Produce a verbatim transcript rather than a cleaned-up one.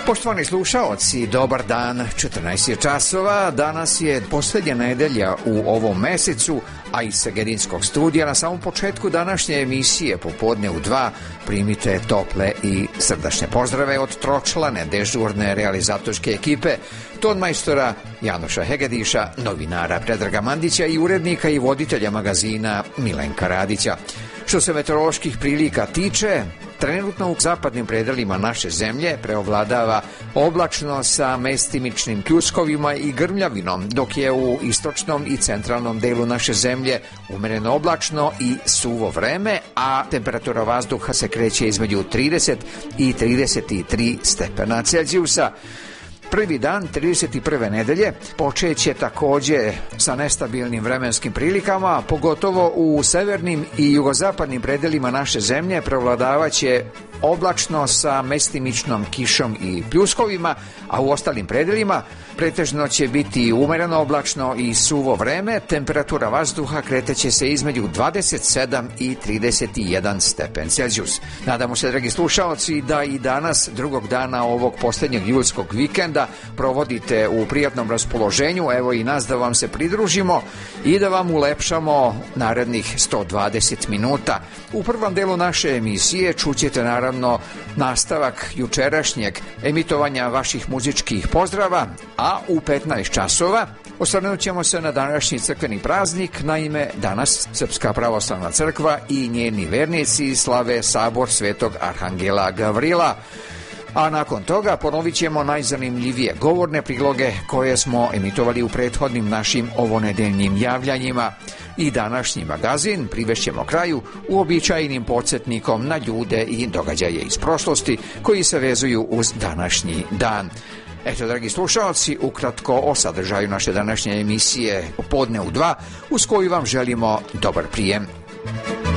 Poštovani slušaoci, dobar dan, četrnaest je časova, danas je posljednja nedelja u ovom mesecu, a iz Segedinskog studija na samom početku današnje emisije popodne u dva primite tople i srdačne pozdrave od tročlane dežurne realizatorske ekipe, tonmajstora Janoša Hegediša, novinara Predraga Mandića i urednika i voditelja magazina Milenka Radića. Što se meteoroloških prilika tiče, trenutno u zapadnim predelima naše zemlje preovladava oblačno sa mestimičnim pljuskovima i grmljavinom, dok je u istočnom i centralnom delu naše zemlje umereno oblačno i suvo vreme, a temperatura vazduha se kreće između trideset i trideset tri stepena Celzijusa. Prvi dan trideset prve nedelje počeće također sa nestabilnim vremenskim prilikama, pogotovo u severnim i jugozapadnim predelima naše zemlje prevladavaće oblačno sa mestimičnom kišom i pljuskovima, a u ostalim predelima pretežno će biti umereno oblačno i suvo vreme, temperatura vazduha kreteće se između dvadeset sedam i trideset jedan stepen Celzijus. Nadamo se, dragi slušaoci, da i danas, drugog dana ovog posljednjeg julskog vikenda, provodite u prijatnom raspoloženju, evo i nas da vam se pridružimo i da vam ulepšamo narednih sto dvadeset minuta. U prvom delu naše emisije čućete naravno nastavak jučerašnjeg emitovanja vaših muzičkih pozdrava, a u petnaest časova osvrnut ćemo se na današnji crkveni praznik. Naime, danas Srpska pravoslavna crkva i njeni vernici slave sabor Svetog Arhangela Gavrila. A nakon toga ponovit ćemo najzanimljivije govorne priloge koje smo emitovali u prethodnim našim ovonedeljnim javljanjima. I današnji magazin privešćemo kraju uobičajenim podsjetnikom na ljude i događaje iz prošlosti koji se vezuju uz današnji dan. Eto, dragi slušalci, ukratko o sadržaju naše današnje emisije Popodne u dva, uz koju vam želimo dobar prijem.